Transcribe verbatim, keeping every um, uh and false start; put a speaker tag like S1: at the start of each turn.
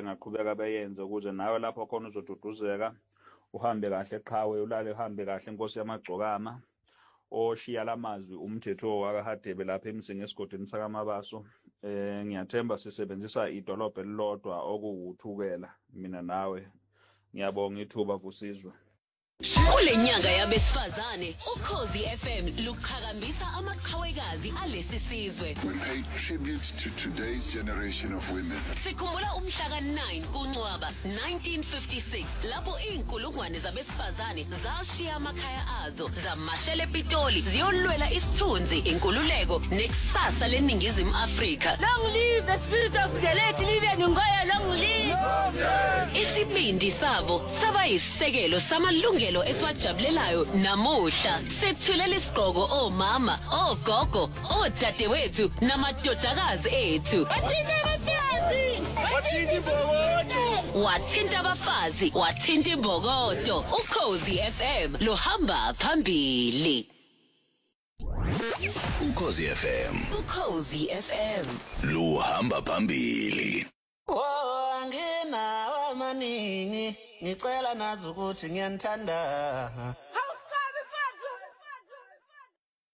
S1: bengaqhubeka beyenze ukuze nawe lapho khona uzoduduzeka uhambe kahle eqhawe ulale uhambe kahle inkosi yamagcokama oshiya lamazwi umthetho wakahadebe lapha emsini esigodini sakamabaso. Eh ngiyathemba sisebenzisa idolobha elilodwa okuwuthukela mina nawe. Ngiyabonga ithuba Vusizwe.
S2: Kule nyanga yabesifazane uKhozi F M luqhakambisa amaqhawekazi alesi sizwe.
S3: We pay tribute to today's generation of women.
S2: Sikhumbula umhla ka nine kuNcwaba nineteen fifty-six lapho inkulungwane zabesifazane zashiya amakhaya azo zamashela ePitoli ziyolwela isithunzi inkululeko nekusasa leningizimu Afrika.
S4: Long live the spirit of the late Living Ngoya, long live.
S2: Isibindi sabo saba isisekelo samalungelo esiwajabulelayo namuhla sethulela isiqhoko omama ogogo odadewethu namadodakazi ethu. Wathinta abafazi wathinta imbokodo uKhozi F M lohamba phambili.
S5: uKhozi F M
S2: uKhozi F M
S5: lohamba phambili.
S6: Wangina amaningi ngicela nazi ukuthi ngiyanithanda.